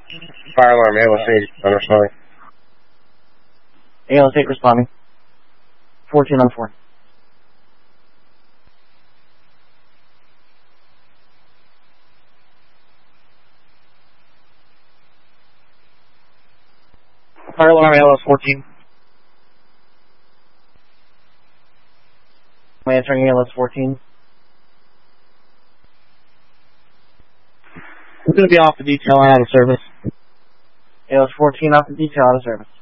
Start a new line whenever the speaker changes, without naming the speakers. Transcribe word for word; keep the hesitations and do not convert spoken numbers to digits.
Fire alarm, A L S eight, I'm responding.
A L S eight responding. fourteen on four. Fire alarm, A L S fourteen. I'm answering A L S fourteen. I'm going to be off the detail and out of service. A L S fourteen off the detail, out of service.